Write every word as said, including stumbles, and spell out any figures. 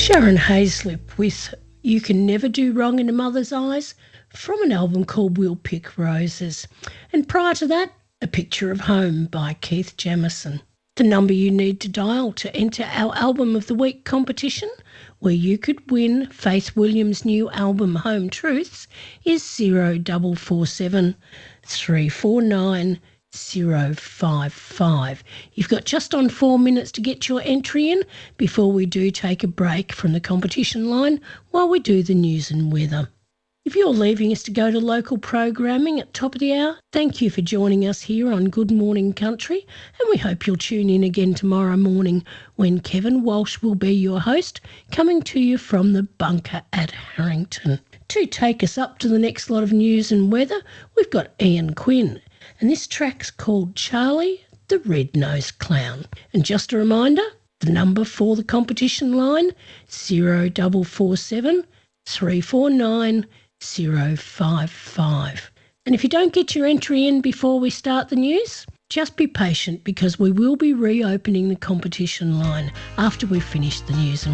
Sharon Hayslip with You Can Never Do Wrong in a Mother's Eyes from an album called We'll Pick Roses. And prior to that, A Picture of Home by Keith Jamison. The number you need to dial to enter our Album of the Week competition, where you could win Faith Williams' new album Home Truths, is zero four four seven, three four nine, zero five five. You've got just on four minutes to get your entry in before we do take a break from the competition line while we do the news and weather. If you're leaving us to go to local programming at top of the hour, thank you for joining us here on Good Morning Country, and we hope you'll tune in again tomorrow morning when Kevin Walsh will be your host, coming to you from the bunker at Harrington. To take us up to the next lot of news and weather, we've got Ian Quinn, and this track's called Charlie the Red-Nosed Clown. And just a reminder, the number for the competition line, zero four four seven, three four nine, zero five five. And if you don't get your entry in before we start the news, just be patient because we will be reopening the competition line after we've finished the news and